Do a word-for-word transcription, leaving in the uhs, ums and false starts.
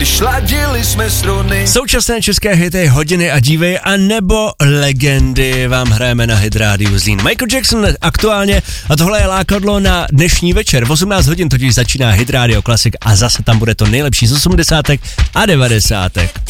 Šladili jsme struny. Současné české hity, hodiny a dívy a nebo legendy vám hrajeme na Hit Radio Zlín. Michael Jackson aktuálně a tohle je lákadlo na dnešní večer. V osmnáct hodin totiž začíná Hit Radio Classic a zase tam bude to nejlepší z osmdesátek a devadesátek.